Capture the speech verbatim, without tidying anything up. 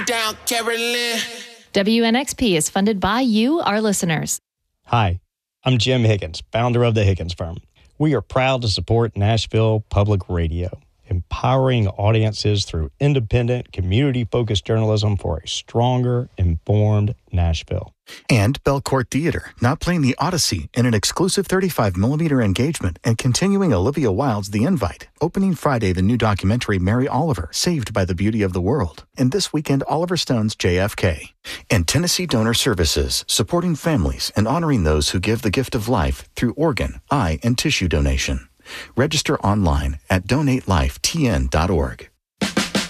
you down, Carolyn. W N X P is funded by you, our listeners. Hi, I'm Jim Higgins, founder of the Higgins Firm. We are proud to support Nashville Public Radio, empowering audiences through independent, community-focused journalism for a stronger, informed Nashville. And Belcourt Theater, now playing the Odyssey in an exclusive thirty-five millimeter engagement and continuing Olivia Wilde's The Invite. Opening Friday, the new documentary Mary Oliver, Saved by the Beauty of the World. And this weekend, Oliver Stone's J F K. And Tennessee Donor Services, supporting families and honoring those who give the gift of life through organ, eye, and tissue donation. Register online at donate life t n dot org.